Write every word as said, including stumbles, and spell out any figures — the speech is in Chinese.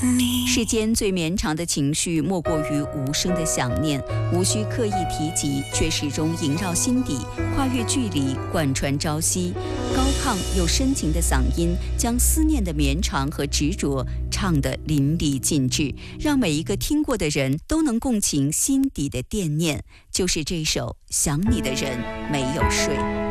世间最绵长的情绪，莫过于无声的想念，无需刻意提及，却始终萦绕心底，跨越距离，贯穿朝夕。高亢又深情的嗓音，将思念的绵长和执着唱得淋漓尽致，让每一个听过的人都能共情心底的惦念。就是这首《想你的人没有睡》。